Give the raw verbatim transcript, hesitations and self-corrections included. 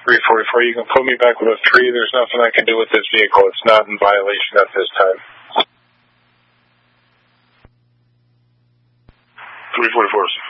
three forty-four, you can put me back with a three. There's nothing I can do with this vehicle. It's not in violation at this time. three forty-four.